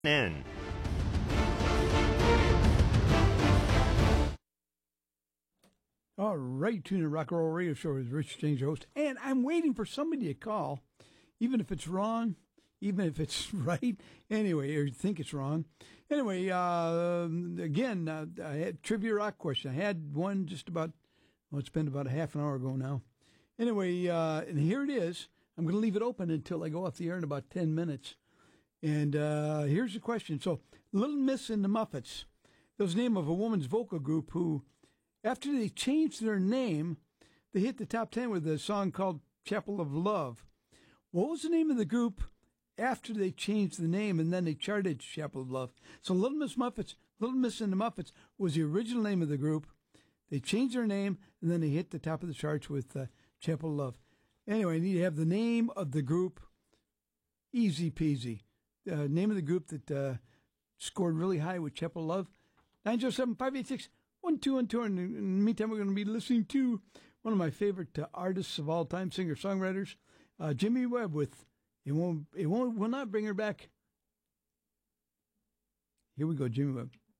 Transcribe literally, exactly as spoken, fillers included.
N. All right, tune in Rock and Roll Radio Show with Rich James, your host. And I'm waiting for somebody to call, even if it's wrong, even if it's right. Anyway, or you think it's wrong. Anyway, uh, again, uh, I had trivia rock question. I had one just about, well, it's been about a half an hour ago now. Anyway, uh, and here it is. I'm going to leave it open until I go off the air in about ten minutes. And uh, here's the question. So, Little Miss and the Muppets. That was the name of a woman's vocal group who, after they changed their name, they hit the top ten with a song called Chapel of Love. What was the name of the group after they changed the name and then they charted Chapel of Love? So Little Miss Muppets, Little Miss and the Muppets was the original name of the group. They changed their name and then they hit the top of the charts with uh, Chapel of Love. Anyway, I need to have the name of the group. Easy peasy. Uh, name of the group that uh, scored really high with Chapel of Love. nine zero seven, five eight six, one two one two. And in the meantime, we're going to be listening to one of my favorite uh, artists of all time, singer-songwriters, uh, Jimmy Webb with It Won't, It Won't, Will Not Bring Her Back. Here we go, Jimmy Webb.